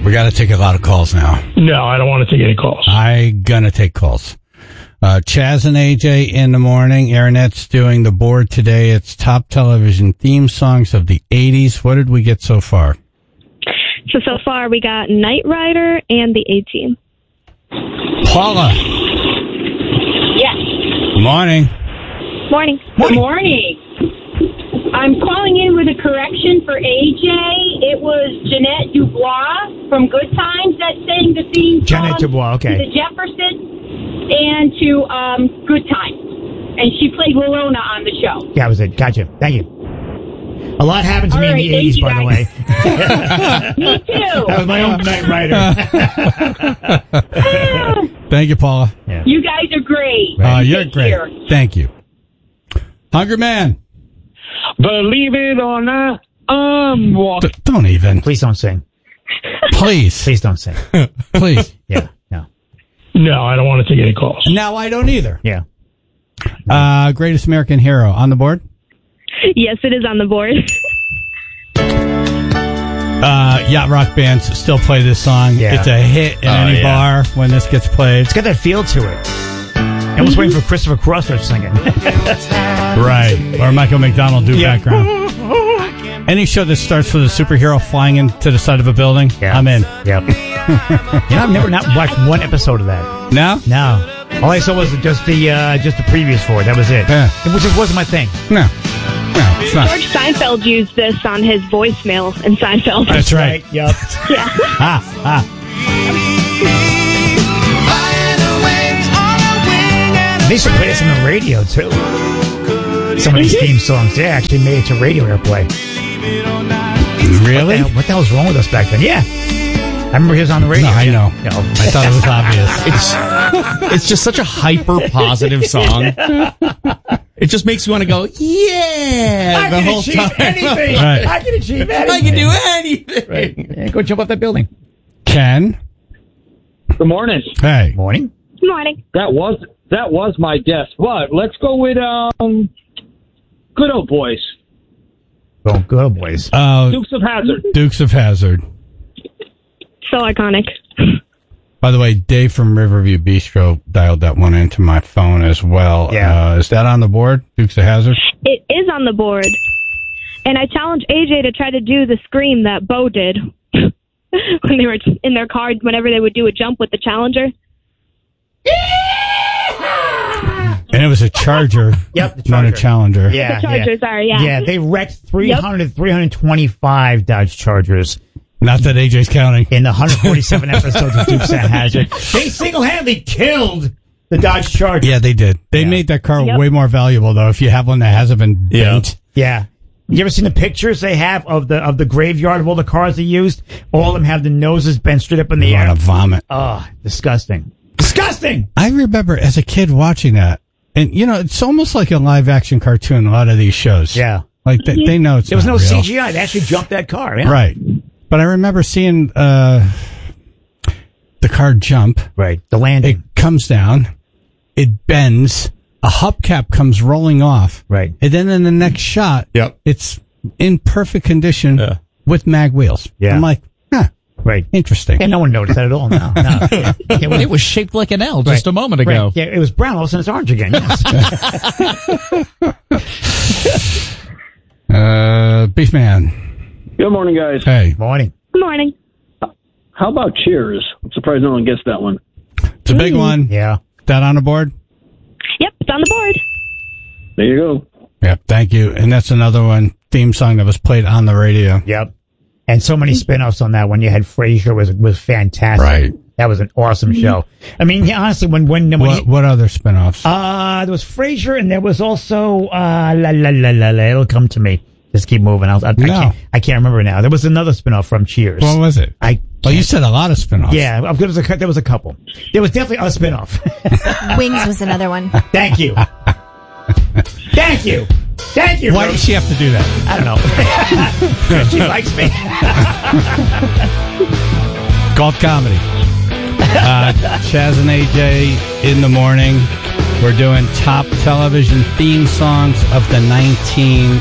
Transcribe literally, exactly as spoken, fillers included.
right, we got to take a lot of calls now. No, I don't want to take any calls. I gonna take calls. Uh, Chaz and A J in the morning. Aaronette's doing the board today. It's top television theme songs of the eighties. What did we get so far? So, so far we got Knight Rider and the A-Team. Paula. Yes. Morning. Morning. Morning. Good morning. I'm calling in with a correction for A J. It was Jeanette Dubois from Good Times that sang the theme song. Jeanette Dubois, okay. To the Jeffersons and to um, Good Times. And she played Willona on the show. Yeah, that was it. Gotcha. Thank you. A lot happened to All me right, in the eighties, you, by the way. Me too. That was my own Knight Rider. Thank you, Paula. Yeah. You guys are great. Uh, you're Take great. care. Thank you. Hungry Man. Believe it or not, I'm walking. D- don't even. Please don't sing. Please. Please don't sing. Please. Yeah, no. No, I don't want to take any calls. Now I don't either. Yeah. Uh, Greatest American Hero on the board? Yes, it is on the board. Uh, Yacht Rock bands still play this song. Yeah. It's a hit in Oh, any yeah. bar when this gets played. It's got that feel to it. I was waiting for Christopher Cross to sing it. Right. Or Michael McDonald do Yeah. background. Any show that starts with a superhero flying into the side of a building, Yeah. I'm in. Yep. You know, I've never not watched one episode of that. No? No. All I saw was just the uh, just the previews for it. That was it. Yeah. Which just wasn't my thing. No. No, it's not. George Seinfeld used this on his voicemail in Seinfeld. That's right. Yep. Yeah. Ah, ah. They used to play this on the radio, too. Some of these theme songs, they actually made it to radio airplay. Really? What the, hell, what the hell was wrong with us back then? Yeah. I remember he was on the radio. No, I know. No. I thought it was obvious. It's it's just such a hyper positive song. It just makes you want to go, yeah, I the can whole achieve time. anything. Right. I can achieve anything. I can do anything. Right. Yeah, go jump off that building. Ken? Good morning. Hey. Morning. Good morning. That was that was my guess. But let's go with um, Good Old Boys. Oh, good old boys. Uh, Dukes of Hazzard. Dukes of Hazzard. So iconic. By the way, Dave from Riverview Bistro dialed that one into my phone as well. Yeah. Uh, is that on the board? Dukes of Hazzard? It is on the board. And I challenge A J to try to do the scream that Bo did when they were in their car, whenever they would do a jump with the Challenger. And it was a Charger. Yep, the Not a Charger. Challenger. Yeah, The Charger, yeah. sorry, yeah. Yeah, they wrecked three hundred, three twenty-five Dodge Chargers Not that A J's counting. in the one hundred forty-seven episodes of Dukes of Hazzard. They single-handedly killed the Dodge Charger. Yeah, they did. They Yeah. made that car Yep. way more valuable, though, if you have one that hasn't been bent. Yeah. You ever seen the pictures they have of the of the graveyard of all the cars they used? All of them have the noses bent straight up in the You air. want to vomit. Oh, disgusting. Disgusting! I remember as a kid watching that. And, you know, it's almost like a live-action cartoon, a lot of these shows. Yeah. Like, they, they know it's There was not no real. C G I. They actually jumped that car. Yeah. Right. But I remember seeing uh, the car jump. Right. The It landing. comes down. It bends. A hubcap comes rolling off. Right. And then in the next shot, Yep. it's in perfect condition Yeah. with mag wheels. Yeah. I'm like, huh, Right. interesting. Yeah, no one noticed that at all. No. no. Yeah. Yeah, well, It was shaped like an L just Right. a moment ago. Right. Yeah, it was brown. All of a sudden it's orange again. Yes. Uh, Beefman. Good morning, guys. Hey, Morning. Good morning. How about Cheers? I'm surprised no one gets that one. it's a big one. Yeah. That on the board? Yep, it's on the board. There you go. Yep, thank you. And that's another one, theme song that was played on the radio. Yep. And so many spin-offs on that one. You had Frasier was was fantastic. Right. That was an awesome show. I mean, yeah, honestly, when when, when What, he, what other spinoffs? uh there was Frasier and there was also uh la la la la la. It'll come to me. Just keep moving. I'll, I, I No. can't I can't remember now. There was another spin-off from Cheers. What was it? I Well, you said a lot of spinoffs. yeah, there was a there was a couple. There was definitely a spin-off. Wings was another one. Thank you. Thank you. Thank you. Why Rose. does she have to do that? I don't know. She likes me. Golf comedy. Uh, Chaz and A J in the morning. We're doing top television theme songs of the nineteen